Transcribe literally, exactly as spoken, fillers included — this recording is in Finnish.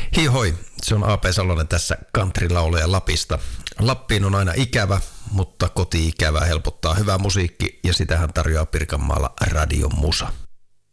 Hii hoi, se on A P Salonen tässä countrylaulaja Lapista. Lappiin on aina ikävä, mutta koti-ikävä helpottaa hyvä musiikki ja sitähän tarjoaa Pirkanmaalla Radion Musa.